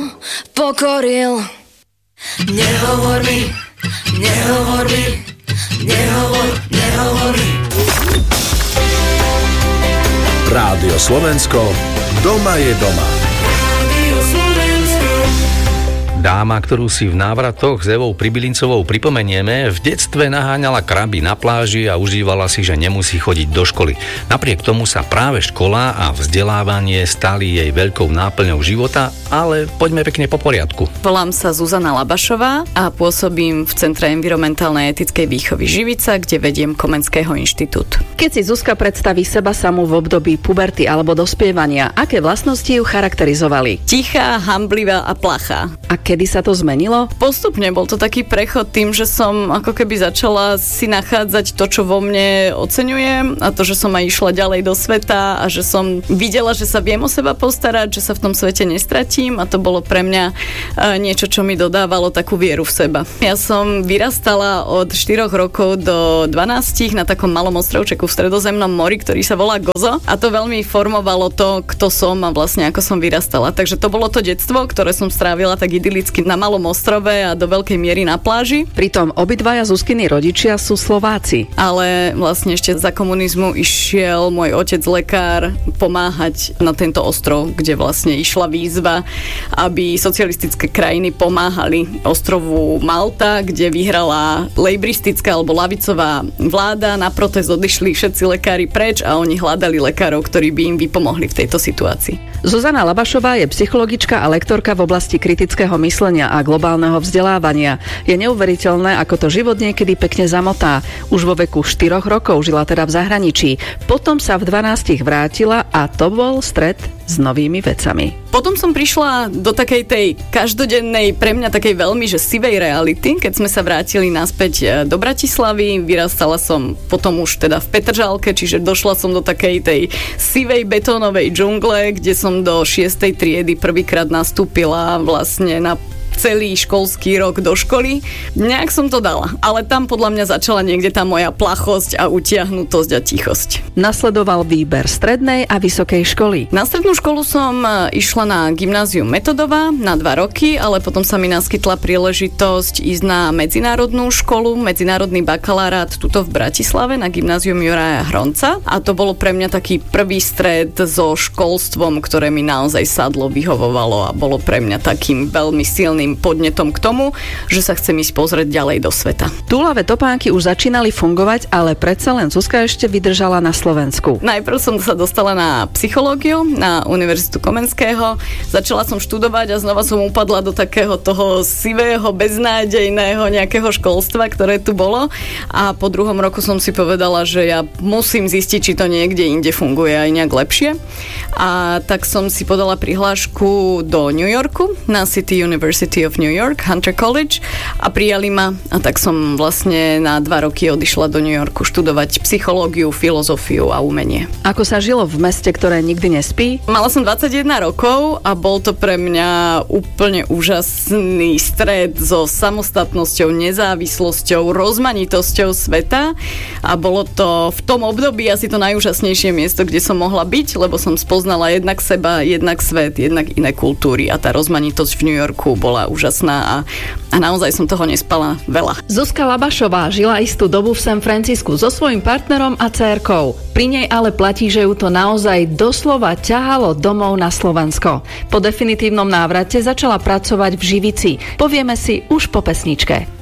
pokoril. Nehovor mi, nehovor mi, nehovor mi. Rádio Slovensko, doma je doma. Dáma, ktorú si v návratoch s Evou Pribylincovou pripomenieme, v detstve naháňala kraby na pláži a užívala si, že nemusí chodiť do školy. Napriek tomu sa práve škola a vzdelávanie stali jej veľkou náplňou života, ale poďme pekne po poriadku. Volám sa Zuzana Labašová a pôsobím v Centre environmentálnej etickej výchovy Živica, kde vediem Komenského inštitút. Keď si Zuzka predstaví seba samú v období puberty alebo dospievania, aké vlastnosti ju charakterizovali? Tichá, hamblivá a plachá. A kedy sa to zmenilo? Postupne bol to taký prechod tým, že som ako keby začala si nachádzať to, čo vo mne oceňujem, a to, že som aj išla ďalej do sveta a že som videla, že sa viem o seba postarať, že sa v tom svete nestratím, a to bolo pre mňa niečo, čo mi dodávalo takú vieru v seba. Ja som vyrastala od 4 rokov do 12 na takom malom ostrovčeku v Stredozemnom mori, ktorý sa volá Gozo, a to veľmi formovalo to, kto som a vlastne ako som vyrastala. Takže to bolo to detstvo, ktoré som strávila tak idylicky na malom ostrove a do veľkej miery na pláži. Pritom obidvaja Zuzkini rodičia sú Slováci. Ale vlastne ešte za komunizmu išiel môj otec lekár pomáhať na tento ostrov, kde vlastne išla výzva, aby socialistické krajiny pomáhali ostrovu Malta, kde vyhrala lejbristická alebo lavicová vláda. Na protest odišli všetci lekári preč a oni hľadali lekárov, ktorí by im vypomohli v tejto situácii. Zuzana Labašová je psychologička a lektorka v oblasti kritického myslenia a globálneho vzdelávania. Je neuveriteľné, ako to život niekedy pekne zamotá. Už vo veku 4 rokov žila teda v zahraničí. Potom sa v 12 vrátila a to bol stret s novými vecami. Potom som prišla do takej tej každodennej, pre mňa takej veľmi že sivej reality, keď sme sa vrátili naspäť do Bratislavy. Vyrastala som potom už teda v Petržalke, čiže došla som do takej tej sivej betónovej džungle, kde som do 6. triedy prvýkrát nastúpila vlastne na celý školský rok do školy. Nejak som to dala, ale tam podľa mňa začala niekde tá moja plachosť a utiahnutosť a tichosť. Nasledoval výber strednej a vysokej školy. Na strednú školu som išla na gymnázium Metodová na 2 roky, ale potom sa mi naskytla príležitosť ísť na medzinárodnú školu, medzinárodný bakalárát tuto v Bratislave na gymnázium Juraja Hronca, a to bolo pre mňa taký prvý stret so školstvom, ktoré mi naozaj sadlo, vyhovovalo a bolo pre mňa takým veľmi silným podnetom k tomu, že sa chcem ísť pozrieť ďalej do sveta. Túlavé topánky už začínali fungovať, ale predsa len Zuzka ešte vydržala na Slovensku. Najprv som sa dostala na psychológiu na Univerzitu Komenského. Začala som študovať a znova som upadla do takého toho sivého, beznádejného nejakého školstva, ktoré tu bolo. A po 2. roku som si povedala, že ja musím zistiť, či to niekde inde funguje aj nejak lepšie. A tak som si podala prihlášku do New Yorku na City University of New York, Hunter College, a prijali ma, a tak som vlastne na 2 roky odišla do New Yorku študovať psychológiu, filozofiu a umenie. Ako sa žilo v meste, ktoré nikdy nespí? Mala som 21 rokov a bol to pre mňa úplne úžasný stret so samostatnosťou, nezávislosťou, rozmanitosťou sveta, a bolo to v tom období asi to najúžasnejšie miesto, kde som mohla byť, lebo som spoznala jednak seba, jednak svet, jednak iné kultúry, a tá rozmanitosť v New Yorku bola úžasná a naozaj som toho nespala veľa. Zuzka Labašová žila istú dobu v San Francisku so svojím partnerom a dcérkou. Pri nej ale platí, že ju to naozaj doslova ťahalo domov na Slovensko. Po definitívnom návrate začala pracovať v Živici. Povieme si už po pesničke.